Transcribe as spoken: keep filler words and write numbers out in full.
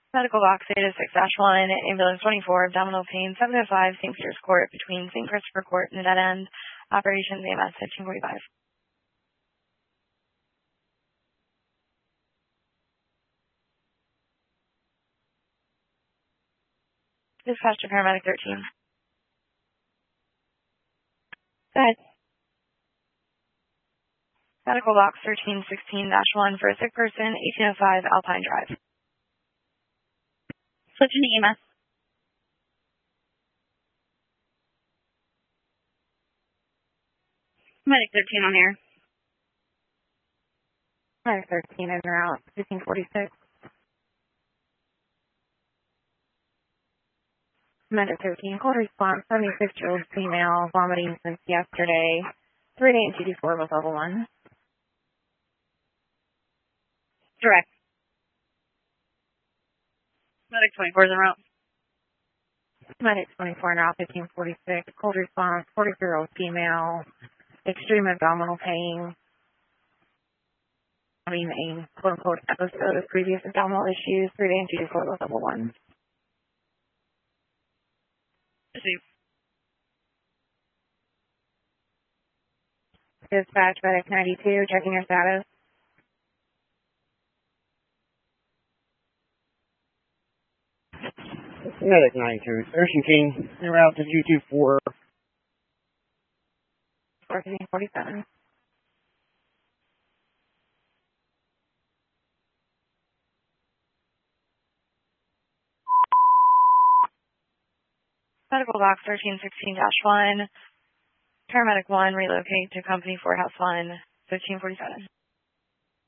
Medical box data six dash one, ambulance twenty-four, abdominal pain, seven oh five, Saint Peter's Court, between Saint Christopher Court and Dead End. Operations A M S fifteen forty-five. Dispatch to paramedic thirteen. Go ahead. Medical box thirteen sixteen dash one for a sick person, eighteen oh five Alpine Drive. Switching to E M S. Medic thirteen on air. Medic thirteen in or out, fifteen forty-six. Medic thirteen, cold response, seventy-six-year-old female, vomiting since yesterday. three eight two two four with level one. Direct. Medic twenty-four is en route. Medic twenty-four in route, fifteen forty-six. Cold response, forty-year-old female, extreme abdominal pain. I mean, a quote-unquote episode of previous abdominal issues. three eight two two four with level one. Dispatch, medic ninety-two, checking your status. Medic ninety-two, Ocean King, en route to two two four. fourteen forty-seven. Medical box thirteen sixteen dash one. Paramedic one, relocate to company four house one, fifteen forty-seven.